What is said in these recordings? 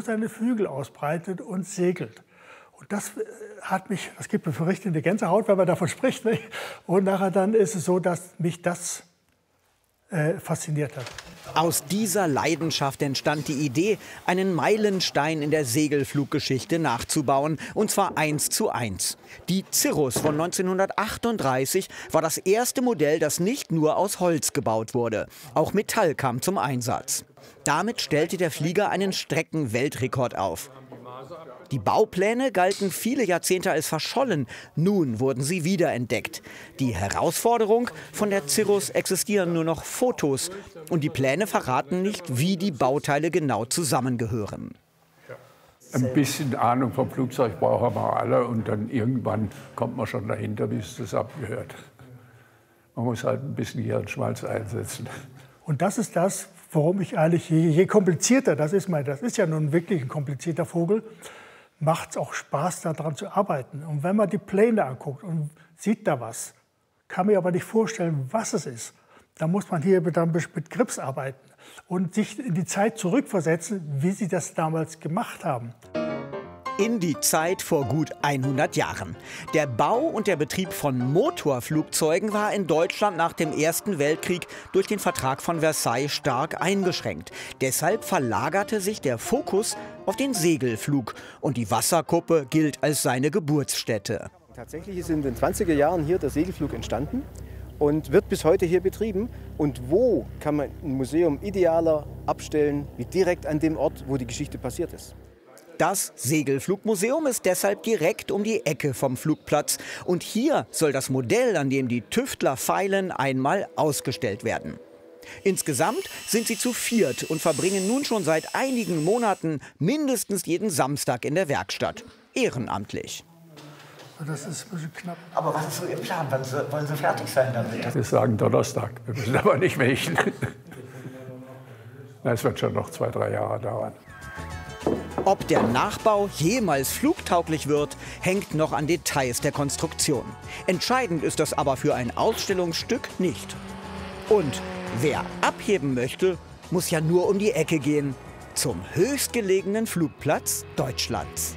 nur seine Flügel ausbreitet und segelt. Und das das gibt mir für richtig eine Gänsehaut, wenn man davon spricht. Ne? Und nachher dann ist es so, dass mich das fasziniert hat. Aus dieser Leidenschaft entstand die Idee, einen Meilenstein in der Segelfluggeschichte nachzubauen, und zwar 1:1. Die Cirrus von 1938 war das erste Modell, das nicht nur aus Holz gebaut wurde. Auch Metall kam zum Einsatz. Damit stellte der Flieger einen Streckenweltrekord auf. Die Baupläne galten viele Jahrzehnte als verschollen. Nun wurden sie wiederentdeckt. Die Herausforderung: von der Cirrus existieren nur noch Fotos. Und die Pläne verraten nicht, wie die Bauteile genau zusammengehören. Ein bisschen Ahnung vom Flugzeug brauchen wir alle. Und dann irgendwann kommt man schon dahinter, wie es zusammengehört. Man muss halt ein bisschen Hirnschmalz einsetzen. Und das ist das, warum ich eigentlich, je komplizierter das ist ja nun wirklich ein komplizierter Vogel, macht es auch Spaß, daran zu arbeiten. Und wenn man die Pläne anguckt und sieht da was, kann mir aber nicht vorstellen, was es ist. Da muss man hier dann mit Grips arbeiten und sich in die Zeit zurückversetzen, wie sie das damals gemacht haben. In die Zeit vor gut 100 Jahren. Der Bau und der Betrieb von Motorflugzeugen war in Deutschland nach dem Ersten Weltkrieg durch den Vertrag von Versailles stark eingeschränkt. Deshalb verlagerte sich der Fokus auf den Segelflug. Und die Wasserkuppe gilt als seine Geburtsstätte. Tatsächlich ist in den 20er Jahren hier der Segelflug entstanden und wird bis heute hier betrieben. Und wo kann man ein Museum idealer abstellen, wie direkt an dem Ort, wo die Geschichte passiert ist? Das Segelflugmuseum ist deshalb direkt um die Ecke vom Flugplatz. Und hier soll das Modell, an dem die Tüftler feilen, einmal ausgestellt werden. Insgesamt sind sie zu viert und verbringen nun schon seit einigen Monaten mindestens jeden Samstag in der Werkstatt. Ehrenamtlich. Das ist ein bisschen knapp. Aber was ist so Ihr Plan? Wann wollen Sie fertig sein damit? Wir sagen Donnerstag. Wir müssen aber nicht welchen. Es wird schon noch 2, 3 Jahre dauern. Ob der Nachbau jemals flugtauglich wird, hängt noch an Details der Konstruktion. Entscheidend ist das aber für ein Ausstellungsstück nicht. Und wer abheben möchte, muss ja nur um die Ecke gehen. Zum höchstgelegenen Flugplatz Deutschlands.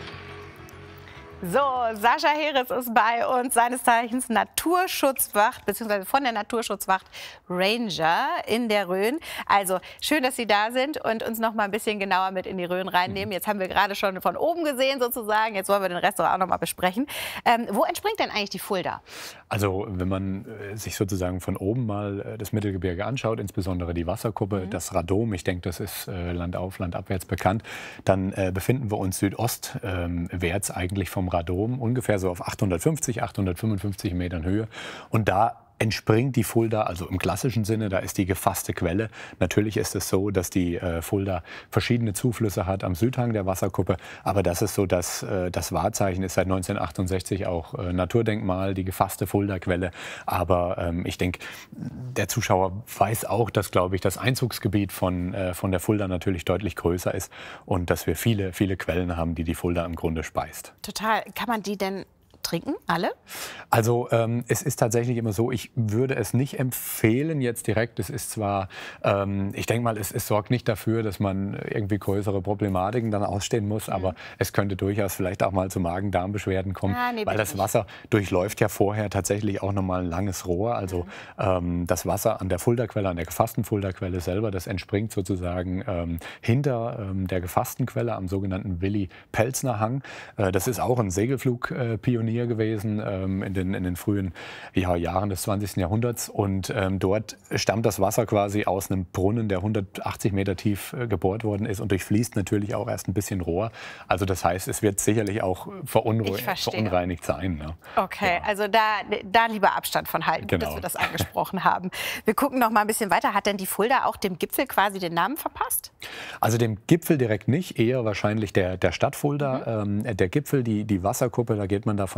So, Sascha Heres ist bei uns, seines Zeichens Naturschutzwacht, beziehungsweise von der Naturschutzwacht Ranger in der Rhön. Also schön, dass Sie da sind und uns noch mal ein bisschen genauer mit in die Rhön reinnehmen. Jetzt haben wir gerade schon von oben gesehen sozusagen, jetzt wollen wir den Rest auch noch mal besprechen. Wo entspringt denn eigentlich die Fulda? Also wenn man sich sozusagen von oben mal das Mittelgebirge anschaut, insbesondere die Wasserkuppe, das Radom, ich denke, das ist landauf, landabwärts bekannt, dann befinden wir uns südostwärts eigentlich vom Radom, ungefähr so auf 850, 855 Metern Höhe. Und da entspringt die Fulda, also im klassischen Sinne, da ist die gefasste Quelle. Natürlich ist es so, dass die Fulda verschiedene Zuflüsse hat am Südhang der Wasserkuppe. Aber das ist so, dass das Wahrzeichen ist seit 1968 auch Naturdenkmal, die gefasste Fulda-Quelle. Aber ich denke, der Zuschauer weiß auch, dass, glaube ich, das Einzugsgebiet von der Fulda natürlich deutlich größer ist und dass wir viele, viele Quellen haben, die die Fulda im Grunde speist. Total. Kann man die denn trinken, alle? Also es ist tatsächlich immer so, ich würde es nicht empfehlen jetzt direkt. Es ist zwar, ich denke mal, es sorgt nicht dafür, dass man irgendwie größere Problematiken dann ausstehen muss, aber es könnte durchaus vielleicht auch mal zu Magen-Darm-Beschwerden kommen, weil das Wasser durchläuft ja vorher tatsächlich auch nochmal ein langes Rohr. Also das Wasser an der Fulda-Quelle, an der gefassten Fulda-Quelle selber, das entspringt sozusagen hinter der gefassten Quelle am sogenannten Willi-Pelzner-Hang. Das ist auch ein Segelflugpionier gewesen in den frühen Jahren des 20. Jahrhunderts. Und dort stammt das Wasser quasi aus einem Brunnen, der 180 Meter tief gebohrt worden ist und durchfließt natürlich auch erst ein bisschen Rohr. Also das heißt, es wird sicherlich auch verunreinigt sein. Ne? Okay, ja. Also da lieber Abstand von halten, genau, dass wir das angesprochen haben. Wir gucken noch mal ein bisschen weiter. Hat denn die Fulda auch dem Gipfel quasi den Namen verpasst? Also dem Gipfel direkt nicht, eher wahrscheinlich der Stadt Fulda. Der Gipfel, die Wasserkuppe, da geht man davon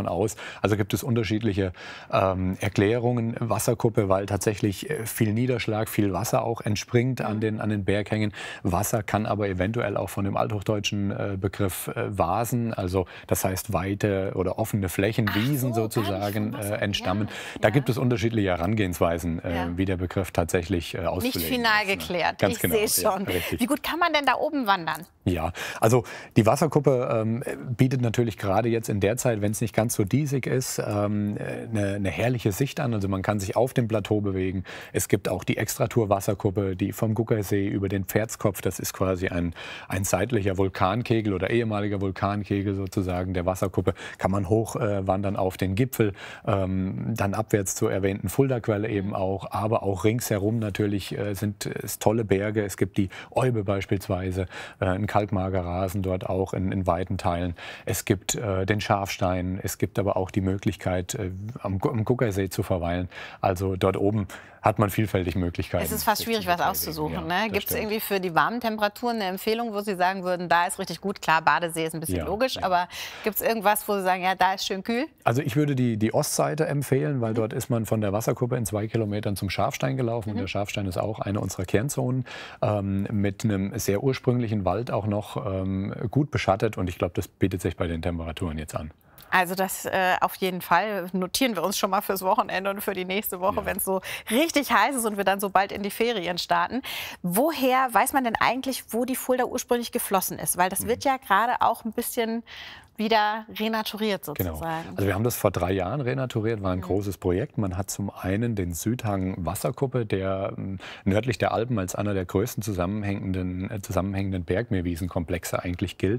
davon aus. Also gibt es unterschiedliche Erklärungen. Wasserkuppe, weil tatsächlich viel Niederschlag, viel Wasser auch entspringt an den Berghängen. Wasser kann aber eventuell auch von dem althochdeutschen Begriff Vasen, also das heißt weite oder offene Flächen, Wiesen sozusagen, entstammen. Da gibt es unterschiedliche Herangehensweisen, wie der Begriff tatsächlich auszulegen Nicht final geklärt, Ganz ich genau, sehe schon. richtig. Wie gut kann man denn da oben wandern? Ja, also die Wasserkuppe bietet natürlich gerade jetzt in der Zeit, wenn es nicht ganz so diesig ist, eine herrliche Sicht an. Also man kann sich auf dem Plateau bewegen. Es gibt auch die Extratour-Wasserkuppe, die vom Guckersee über den Pferdskopf, das ist quasi ein seitlicher Vulkankegel oder ehemaliger Vulkankegel sozusagen der Wasserkuppe, kann man hochwandern auf den Gipfel, dann abwärts zur erwähnten Fuldaquelle eben auch, aber auch ringsherum natürlich sind es tolle Berge. Es gibt die Eube beispielsweise, ein Kalkmagerrasen dort auch in weiten Teilen. Es gibt den Scharfstein, es gibt aber auch die Möglichkeit, am Guckersee zu verweilen. Also dort oben hat man vielfältig Möglichkeiten. Es ist fast schwierig, was auszusuchen. Ne? Gibt es irgendwie für die warmen Temperaturen eine Empfehlung, wo Sie sagen würden, da ist richtig gut? Klar, Badesee ist ein bisschen logisch, aber gibt es irgendwas, wo Sie sagen, ja, da ist schön kühl? Also ich würde die Ostseite empfehlen, weil dort ist man von der Wasserkuppe in 2 Kilometern zum Scharfstein gelaufen. Und der Scharfstein ist auch eine unserer Kernzonen mit einem sehr ursprünglichen Wald auch noch gut beschattet. Und ich glaube, das bietet sich bei den Temperaturen jetzt an. Also das auf jeden Fall notieren wir uns schon mal fürs Wochenende und für die nächste Woche, wenn es so richtig heiß ist und wir dann so bald in die Ferien starten. Woher weiß man denn eigentlich, wo die Fulda ursprünglich geflossen ist? Weil das wird ja gerade auch ein bisschen wieder renaturiert sozusagen. Genau. Also wir haben das vor 3 Jahren renaturiert, war ein großes Projekt. Man hat zum einen den Südhang Wasserkuppe, der nördlich der Alpen als einer der größten zusammenhängenden Bergmeerwiesenkomplexe eigentlich gilt,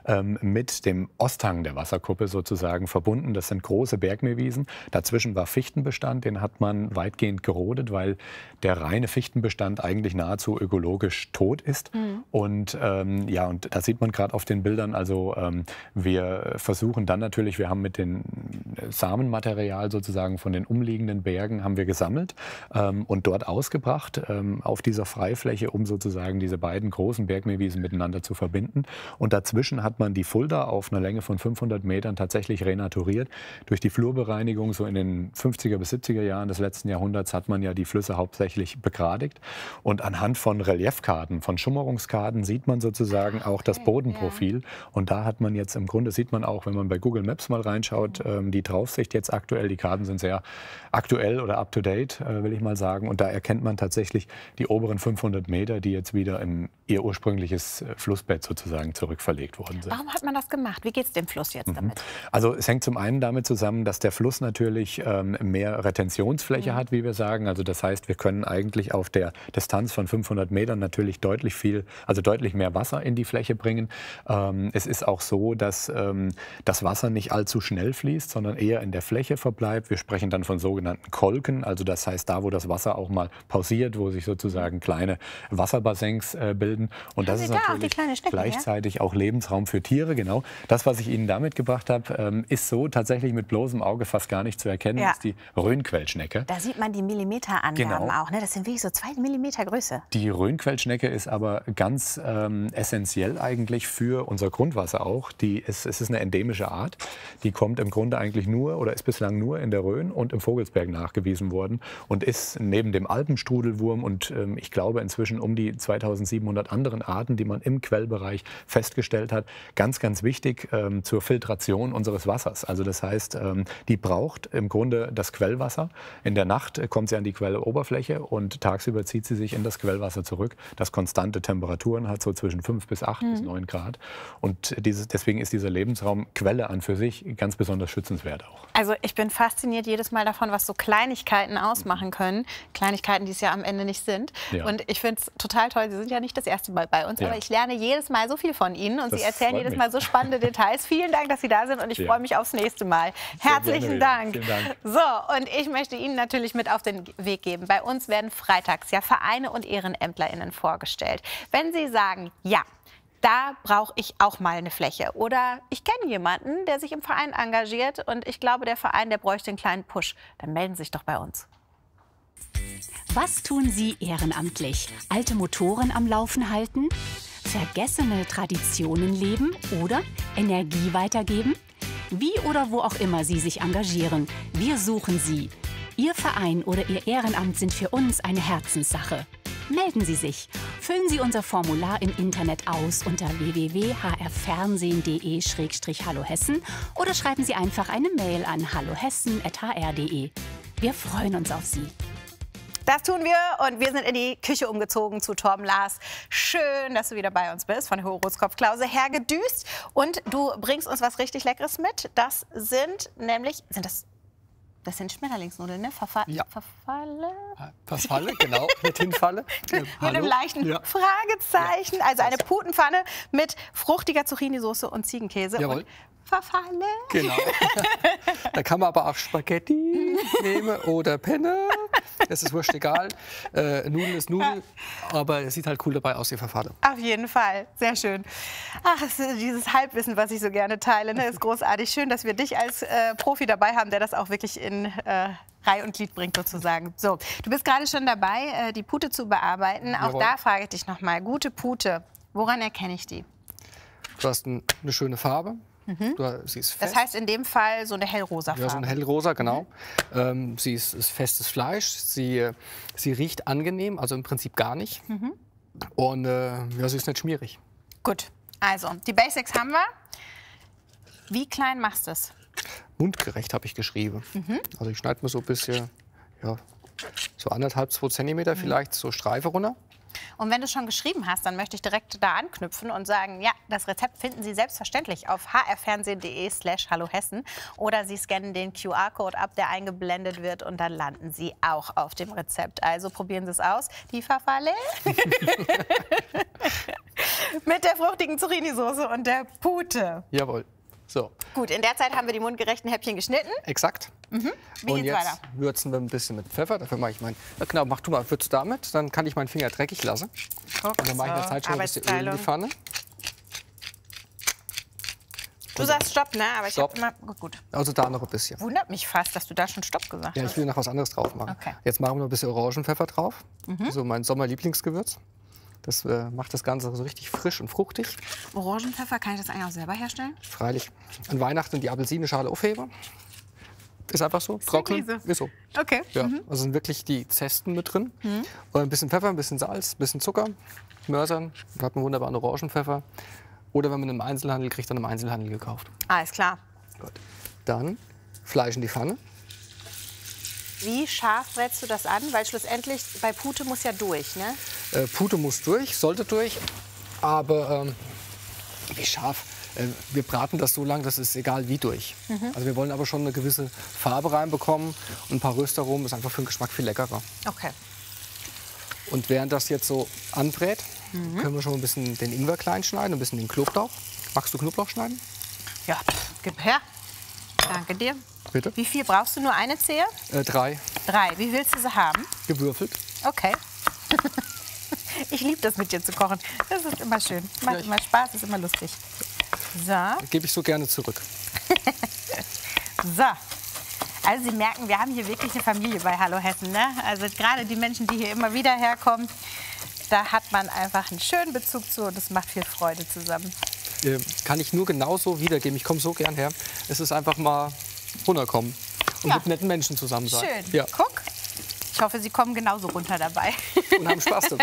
mit dem Osthang der Wasserkuppe sozusagen verbunden. Das sind große Bergmeerwiesen. Dazwischen war Fichtenbestand, den hat man weitgehend gerodet, weil der reine Fichtenbestand eigentlich nahezu ökologisch tot ist. Und ja, und da sieht man gerade auf den Bildern, also wir versuchen dann natürlich, wir haben mit dem Samenmaterial sozusagen von den umliegenden Bergen haben wir gesammelt und dort ausgebracht auf dieser Freifläche, um sozusagen diese beiden großen Bergmeerwiesen miteinander zu verbinden. Und dazwischen hat man die Fulda auf einer Länge von 500 Metern tatsächlich renaturiert. Durch die Flurbereinigung so in den 50er bis 70er Jahren des letzten Jahrhunderts hat man ja die Flüsse hauptsächlich begradigt. Und anhand von Reliefkarten, von Schummerungskarten sieht man sozusagen auch das Bodenprofil. Und da hat man jetzt im Grunde, sieht man auch, wenn man bei Google Maps mal reinschaut, die Draufsicht jetzt aktuell. Die Karten sind sehr aktuell oder up-to-date, will ich mal sagen. Und da erkennt man tatsächlich die oberen 500 Meter, die jetzt wieder in ihr ursprüngliches Flussbett sozusagen zurückverlegt worden sind. Warum hat man das gemacht? Wie geht es dem Fluss jetzt damit? Also es hängt zum einen damit zusammen, dass der Fluss natürlich mehr Retentionsfläche hat, wie wir sagen. Also das heißt, wir können eigentlich auf der Distanz von 500 Metern natürlich deutlich mehr Wasser in die Fläche bringen. Es ist auch so, dass das Wasser nicht allzu schnell fließt, sondern eher in der Fläche verbleibt. Wir sprechen dann von sogenannten Kolken, also das heißt da, wo das Wasser auch mal pausiert, wo sich sozusagen kleine Wasserbassins bilden. Und das ist natürlich gleichzeitig auch Lebensraum für Tiere. Genau. Das, was ich Ihnen damit gebracht habe, ist so tatsächlich mit bloßem Auge fast gar nicht zu erkennen, ist die Rhönquellschnecke. Da sieht man die Millimeterangaben auch, ne? Das sind wirklich so 2 Millimeter Größe. Die Rhönquellschnecke ist aber ganz essentiell eigentlich für unser Grundwasser auch. Es ist eine endemische Art. Die kommt im Grunde eigentlich nur oder ist bislang nur in der Rhön und im Vogelsberg nachgewiesen worden und ist neben dem Alpenstrudelwurm und ich glaube inzwischen um die 2700 anderen Arten, die man im Quellbereich festgestellt hat, ganz, ganz wichtig zur Filtration unseres Wassers. Also das heißt, die braucht im Grunde das Quellwasser. In der Nacht kommt sie an die Quelloberfläche und tagsüber zieht sie sich in das Quellwasser zurück, das konstante Temperaturen hat, so zwischen 5 bis 8 bis 9 Grad. Und deswegen ist dieser Lebensraum Quelle an für sich ganz besonders schützenswert auch. Also ich bin fasziniert jedes Mal davon, was so Kleinigkeiten ausmachen können. Kleinigkeiten, die es ja am Ende nicht sind. Ja. Und ich finde es total toll. Sie sind ja nicht das erste Mal bei uns, aber ich lerne jedes Mal so viel von Ihnen und Sie erzählen jedes Mal so spannende Details. Vielen Dank, dass Sie da sind und ich freue mich aufs nächste Mal. Herzlichen Dank. Vielen Dank. So, und ich möchte Ihnen natürlich mit auf den Weg geben. Bei uns werden freitags ja Vereine und EhrenämtlerInnen vorgestellt. Wenn Sie sagen, ja, da brauche ich auch mal eine Fläche. Oder ich kenne jemanden, der sich im Verein engagiert und ich glaube, der Verein, der bräuchte einen kleinen Push. Dann melden Sie sich doch bei uns. Was tun Sie ehrenamtlich? Alte Motoren am Laufen halten? Vergessene Traditionen leben oder Energie weitergeben? Wie oder wo auch immer Sie sich engagieren, wir suchen Sie. Ihr Verein oder Ihr Ehrenamt sind für uns eine Herzenssache. Melden Sie sich. Füllen Sie unser Formular im Internet aus unter www.hrfernsehen.de/hallohessen oder schreiben Sie einfach eine Mail an hallohessen@hr.de. Wir freuen uns auf Sie. Das tun wir und wir sind in die Küche umgezogen zu Torben Lars. Schön, dass du wieder bei uns bist, von der Horoskopklause hergedüst. Und du bringst uns was richtig Leckeres mit. Das sind nämlich, das sind Schmetterlingsnudeln, ne? Ja. Verfalle? Verfalle, genau, mit Hinfalle. Mit einem leichten Fragezeichen. Also eine Putenpfanne mit fruchtiger Zucchini-Soße und Ziegenkäse. Jawohl. Und Verfalle. Genau. Da kann man aber auch Spaghetti nehmen oder Penne. Das ist wurscht egal. Nudel ist Nudel, aber es sieht halt cool dabei aus, die Verfalle. Auf jeden Fall, sehr schön. Ach, dieses Halbwissen, was ich so gerne teile, ne, ist großartig. Schön, dass wir dich als Profi dabei haben, der das auch wirklich in Reih und Glied bringt sozusagen. So, du bist gerade schon dabei, die Pute zu bearbeiten. Auch Jawohl. da frage ich dich nochmal, gute Pute, woran erkenne ich die? Du hast eine schöne Farbe. Sie ist fest. Das heißt in dem Fall so eine hellrosa Farbe. Ja, so ein hellrosa, genau. Sie ist festes Fleisch. Sie riecht angenehm, also im Prinzip gar nicht. Und ja, sie ist nicht schmierig. Gut, also die Basics haben wir. Wie klein machst du es? Mundgerecht habe ich geschrieben. Also ich schneide mir so ein bisschen, ja, so 1,5, 2 Zentimeter vielleicht so Streife runter. Und wenn du schon geschrieben hast, dann möchte ich direkt da anknüpfen und sagen, ja, das Rezept finden Sie selbstverständlich auf hrfernsehen.de/hallohessen oder Sie scannen den QR-Code ab, der eingeblendet wird und dann landen Sie auch auf dem Rezept. Also probieren Sie es aus. Die Verfalle mit der fruchtigen Zucchini-Soße und der Pute. Jawohl. So. Gut, in der Zeit haben wir die mundgerechten Häppchen geschnitten. Exakt. Wie Und geht's jetzt weiter? würzen wir ein bisschen mit Pfeffer. Dafür mache ich genau, mach du mal, würzt damit, dann kann ich meinen Finger dreckig lassen. Und dann mache ich in der Zeit schon ein bisschen Öl in die Pfanne. Du sagst Stopp, ne? Aber Stopp. ich habe immer... Gut. Also da noch ein bisschen. Wundert mich fast, dass du da schon Stopp gesagt Ja, hast. ich will noch was anderes drauf machen. Okay. Jetzt machen wir noch ein bisschen Orangenpfeffer drauf. So mein Sommerlieblingsgewürz. Das macht das Ganze so richtig frisch und fruchtig. Orangenpfeffer, kann ich das eigentlich auch selber herstellen? Freilich. An Weihnachten die Apfelsinenschale aufheben. Ist einfach so. Trocknen. Käse. Ist so. Okay. Ja. Also sind wirklich die Zesten mit drin. Und ein bisschen Pfeffer, ein bisschen Salz, ein bisschen Zucker. Mörsern. Dann hat man wunderbaren Orangenpfeffer. Oder wenn man im Einzelhandel kriegt, dann im Einzelhandel gekauft. Alles klar. Gut. Dann Fleisch in die Pfanne. Wie scharf brätst du das an? Weil schlussendlich bei Pute muss ja durch, ne? Pute muss durch, sollte durch. Aber wie scharf? Wir braten das so lange, das ist egal wie durch. Also wir wollen aber schon eine gewisse Farbe reinbekommen. Und ein paar Röstaromen ist einfach für den Geschmack viel leckerer. Okay. Und während das jetzt so anbrät, können wir schon ein bisschen den Ingwer klein schneiden, ein bisschen den Knoblauch. Magst du Knoblauch schneiden? Ja, gib her. Danke dir. Bitte? Wie viel brauchst du? Nur eine Zehe? 3. 3. Wie willst du sie haben? Gewürfelt. Okay. Ich liebe das, mit dir zu kochen. Das ist immer schön. Macht immer Spaß, ist immer lustig. So. Gebe ich so gerne zurück. So. Also Sie merken, wir haben hier wirklich eine Familie bei Hallo Hessen, ne? Also gerade die Menschen, die hier immer wieder herkommen, da hat man einfach einen schönen Bezug zu und es macht viel Freude zusammen. Kann ich nur genauso wiedergeben. Ich komme so gern her. Es ist einfach mal runterkommen und Ja. mit netten Menschen zusammen sein. Schön. Ja. Guck. Ich hoffe, Sie kommen genauso runter dabei. Und haben Spaß dabei.